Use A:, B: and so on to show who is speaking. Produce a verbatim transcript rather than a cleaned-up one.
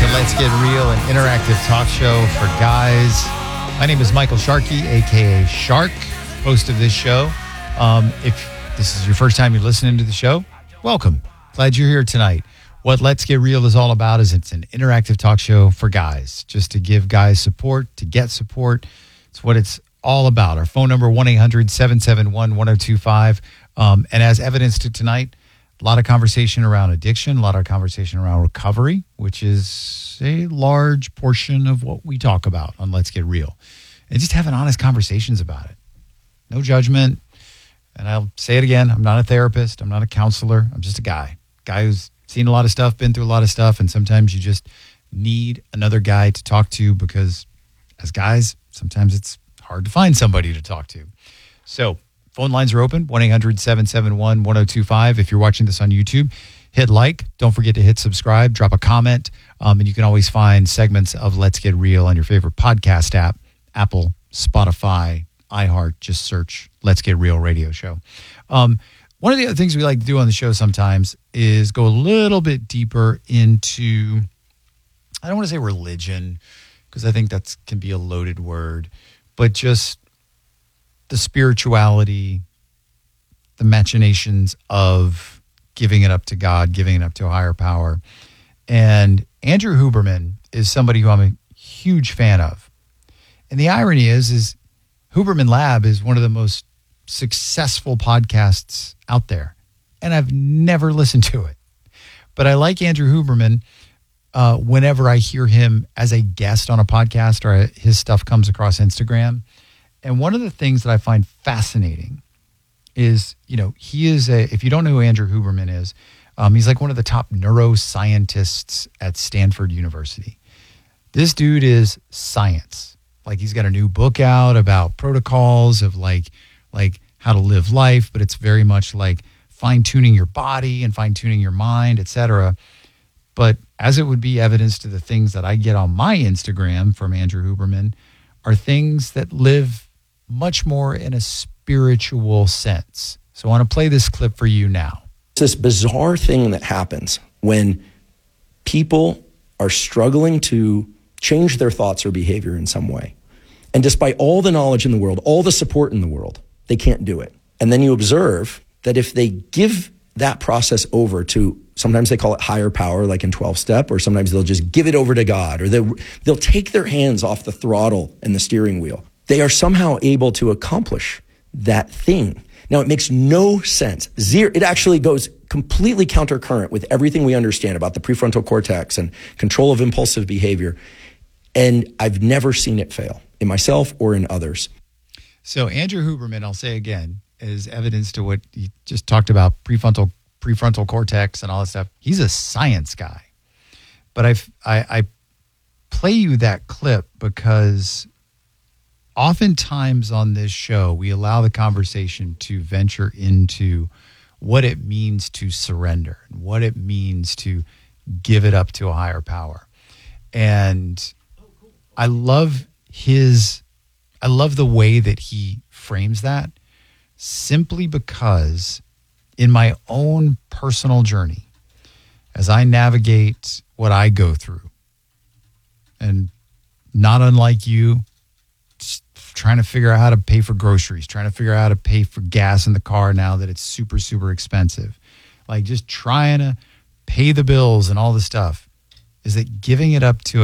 A: Let's Get Real, an interactive talk show for guys. My name is Michael Sharkey, a k a. Shark, host of this show. Um, if this is your first time you're listening to the show, welcome. Glad you're here tonight. What Let's Get Real is all about is it's an interactive talk show for guys, just to give guys support, to get support. It's what it's all about. Our phone number, one eight hundred seven seven one one zero two five. Um, and as evidence to tonight, a lot of conversation around addiction, a lot of conversation around recovery, which is a large portion of what we talk about on Let's Get Real. And just having honest conversations about it. No judgment. And I'll say it again, I'm not a therapist. I'm not a counselor. I'm just a guy. Guy who's seen a lot of stuff, been through a lot of stuff, and sometimes you just need another guy to talk to because as guys, sometimes it's hard to find somebody to talk to. So phone lines are open, one eight hundred seven seven one one zero two five. If you're watching this on YouTube, hit like. Don't forget to hit subscribe, drop a comment, um, and you can always find segments of Let's Get Real on your favorite podcast app, Apple, Spotify, iHeart. Just search Let's Get Real radio show. Um, one of the other things we like to do on the show sometimes is go a little bit deeper into, I don't want to say religion, because I think that can be a loaded word, but just the spirituality, the machinations of giving it up to God, giving it up to a higher power. And Andrew Huberman is somebody who I'm a huge fan of. And the irony is, is Huberman Lab is one of the most successful podcasts out there. And I've never listened to it. But I like Andrew Huberman uh, whenever I hear him as a guest on a podcast or his stuff comes across Instagram. And one of the things that I find fascinating is, you know, he is a, if you don't know who Andrew Huberman is, um, he's like one of the top neuroscientists at Stanford University. This dude is science. Like he's got a new book out about protocols of like, like how to live life, but it's very much like fine tuning your body and fine tuning your mind, et cetera. But as it would be evidence to the things that I get on my Instagram from Andrew Huberman are things that live much more in a spiritual sense. So I want to play this clip for you now.
B: It's this bizarre thing that happens when people are struggling to change their thoughts or behavior in some way. And despite all the knowledge in the world, all the support in the world, they can't do it. And then you observe that if they give that process over to, sometimes they call it higher power, like in twelve step, or sometimes they'll just give it over to God, or they'll, they'll take their hands off the throttle and the steering wheel. They are somehow able to accomplish that thing. Now, it makes no sense. Zero, it actually goes completely countercurrent with everything we understand about the prefrontal cortex and control of impulsive behavior. And I've never seen it fail in myself or in others.
A: So Andrew Huberman, I'll say again, is evidence to what he just talked about, prefrontal prefrontal cortex and all that stuff. He's a science guy. But I've, I, I play you that clip because oftentimes on this show, we allow the conversation to venture into what it means to surrender and what it means to give it up to a higher power. And I love his, I love the way that he frames that, simply because in my own personal journey, as I navigate what I go through, and not unlike you, trying to figure out how to pay for groceries, trying to figure out how to pay for gas in the car now that it's super, super expensive. Like just trying to pay the bills and all the stuff, is that giving it up to